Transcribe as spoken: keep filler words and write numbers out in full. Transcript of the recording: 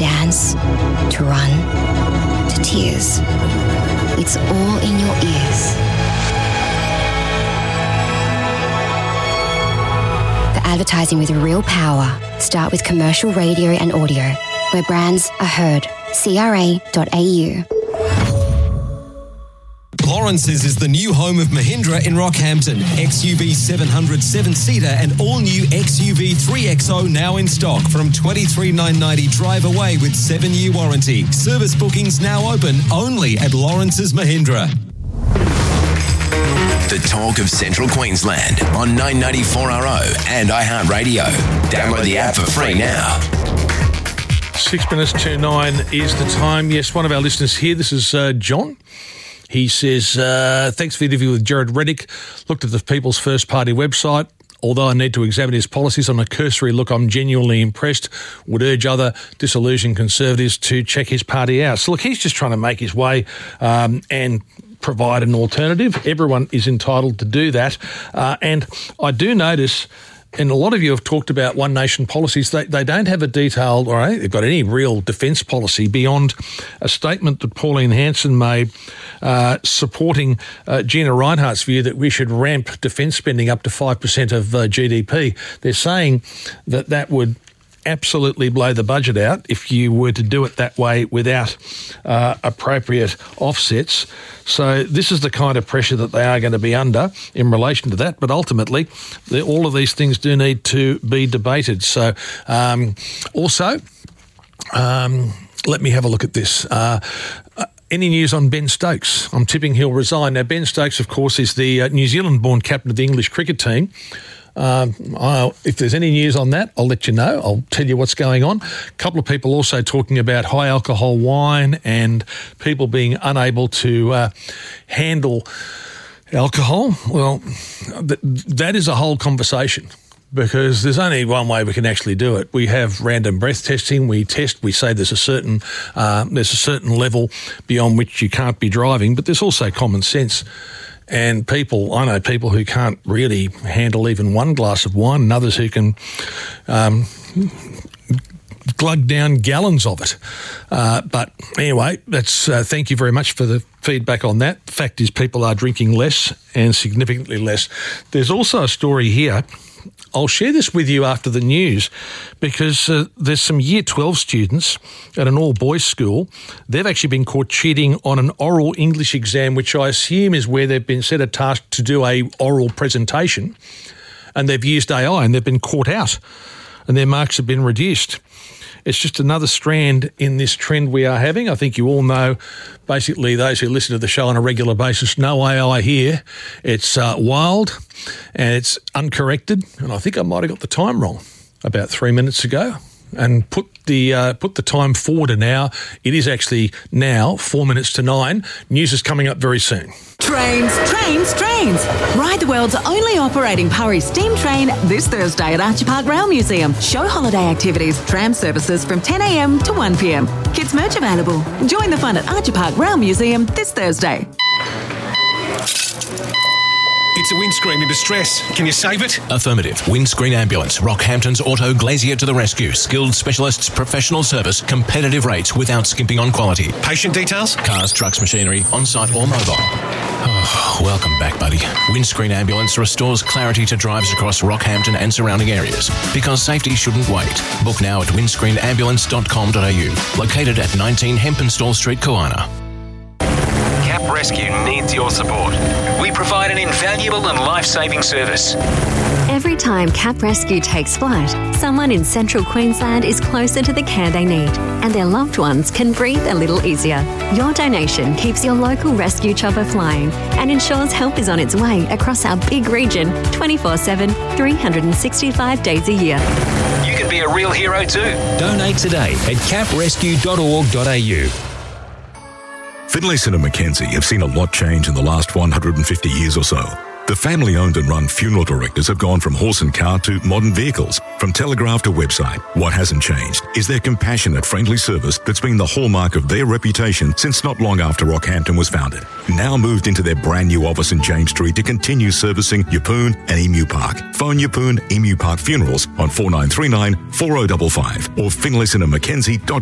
dance, to run, to tears. It's all in your ears. The advertising with real power. Start with commercial radio and audio, where brands are heard. C R A dot A U. Lawrence's is the new home of Mahindra in Rockhampton. X U V seven hundred seven-seater and all-new X U V three X O now in stock from twenty-three thousand nine hundred ninety dollars drive away with seven-year warranty. Service bookings now open only at Lawrence's Mahindra. The talk of Central Queensland on nine ninety-four R O and iHeartRadio. Download the app for free now. Six minutes to nine is the time. Yes, one of our listeners here, this is uh, John. He says, uh, thanks for the interview with Jared Reddick. Looked at the People's First Party website. Although I need to examine his policies on a cursory look, I'm genuinely impressed. Would urge other disillusioned Conservatives to check his party out. So, look, he's just trying to make his way um, and provide an alternative. Everyone is entitled to do that. Uh, and I do notice, and a lot of you have talked about One Nation policies, they, they don't have a detailed, or they've got any real defence policy beyond a statement that Pauline Hanson made uh, supporting uh, Gina Rinehart's view that we should ramp defence spending up to five percent of uh, G D P. They're saying that that would absolutely blow the budget out if you were to do it that way without uh, appropriate offsets. So this is the kind of pressure that they are going to be under in relation to that. But ultimately, the, all of these things do need to be debated. So um, also, um, let me have a look at this. Uh, uh, Any news on Ben Stokes? I'm tipping he'll resign. Now, Ben Stokes, of course, is the uh, New Zealand-born captain of the English cricket team. Um, I'll, if there's any news on that, I'll let you know. I'll tell you what's going on. A couple of people also talking about high alcohol wine and people being unable to uh, handle alcohol. Well, th- that is a whole conversation, because there's only one way we can actually do it. We have random breath testing. We test. We say there's a certain uh, there's a certain level beyond which you can't be driving, but there's also common sense. And people, I know people who can't really handle even one glass of wine, and others who can um, glug down gallons of it. Uh, but anyway, that's uh, thank you very much for the feedback on that. The fact is, people are drinking less and significantly less. There's also a story here. I'll share this with you after the news, because uh, there's some Year twelve students at an all-boys school. They've actually been caught cheating on an oral English exam, which I assume is where they've been set a task to do a oral presentation, and they've used A I and they've been caught out and their marks have been reduced. It's just another strand in this trend we are having. I think you all know, basically, those who listen to the show on a regular basis, no A I here. It's uh, wild and it's uncorrected. And I think I might have got the time wrong about three minutes ago and put the uh, put the time forward to now. It is actually now four minutes to nine. News is coming up very soon. Trains, trains, trains. Ride the world's only operating Purry steam train this Thursday at Archie Park Rail Museum. Show holiday activities, tram services from ten a.m. to one p.m. Kids merch available. Join the fun at Archie Park Rail Museum this Thursday. It's a windscreen in distress. Can you save it? Affirmative. Windscreen Ambulance. Rockhampton's Auto Glazier to the rescue. Skilled specialists, professional service, competitive rates without skimping on quality. Patient details? Cars, trucks, machinery, on-site or mobile. Oh, welcome back, buddy. Windscreen Ambulance restores clarity to drives across Rockhampton and surrounding areas, because safety shouldn't wait. Book now at windscreen ambulance dot com dot a u. Located at nineteen Hempenstall Street, Koana. Cap Rescue needs your support. We provide an invaluable and life-saving service. Every time Cap Rescue takes flight, someone in Central Queensland is closer to the care they need, and their loved ones can breathe a little easier. Your donation keeps your local rescue chopper flying and ensures help is on its way across our big region twenty-four seven, three hundred sixty-five days a year. You can be a real hero too. Donate today at cap rescue dot org dot a u. Finlayson and Mackenzie have seen a lot change in the last one hundred fifty years or so. The family-owned and run funeral directors have gone from horse and car to modern vehicles, from telegraph to website. What hasn't changed is their compassionate, friendly service that's been the hallmark of their reputation since not long after Rockhampton was founded. Now moved into their brand new office in James Street to continue servicing Yeppoon and Emu Park. Phone Yeppoon Emu Park Funerals on four nine three nine, four oh five five or finlayson and mackenzie dot com.